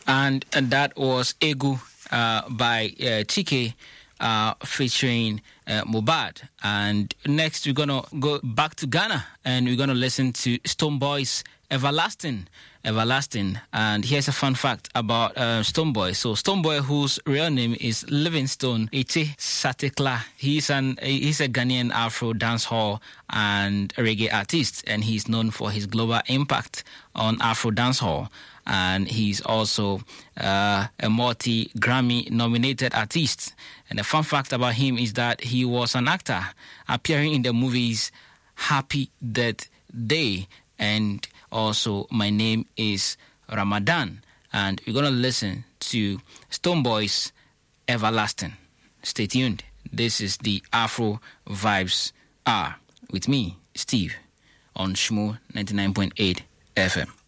And that was Egu by TK featuring Mubad. And next we're going to go back to Ghana and we're going to listen to Stonebwoy's Everlasting. And here's a fun fact about Stonebwoy. So Stonebwoy, whose real name is Livingstone Ete Satekla, he's a Ghanaian Afro dancehall and reggae artist, and he's known for his global impact on Afro dancehall. And he's also a multi-Grammy nominated artist. And the fun fact about him is that he was an actor appearing in the movies Happy Death Day and also My Name is Ramadan. And we're going to listen to Stonebwoy's Everlasting. Stay tuned. This is the Afro Vibes R with me, Steve, on Shmo 99.8 FM.